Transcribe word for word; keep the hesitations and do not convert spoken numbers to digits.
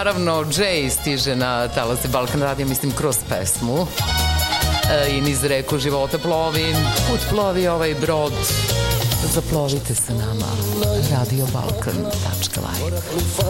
Naravno, Jay stiže na talase Balkan Radio, mislim, kroz pesmu. E, I niz reku života plovi, put plovi ovaj brod. Zaplovite sa nama, radio balkan tačka live.